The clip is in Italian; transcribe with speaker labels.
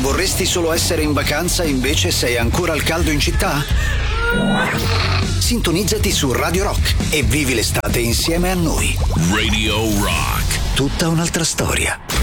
Speaker 1: vorresti solo essere in vacanza e invece sei ancora al caldo in città? Sintonizzati su Radio Rock e vivi l'estate insieme a noi.
Speaker 2: Radio Rock.
Speaker 1: Tutta un'altra storia.